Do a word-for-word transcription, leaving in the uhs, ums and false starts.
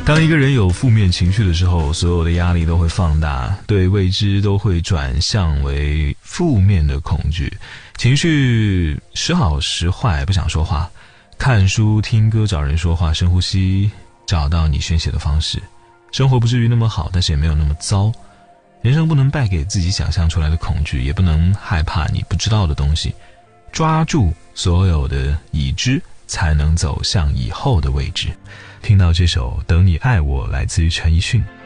当一个人有负面情绪的时候，所有的压力都会放大，对未知都会转向为负面的恐惧，情绪时好时坏，不想说话，看书听歌找人说话，深呼吸，找到你宣泄的方式。生活不至于那么好，但是也没有那么糟。人生不能败给自己想象出来的恐惧，也不能害怕你不知道的东西，抓住所有的已知，才能走向以后的未知。听到这首《等你爱我》来自于陈奕迅。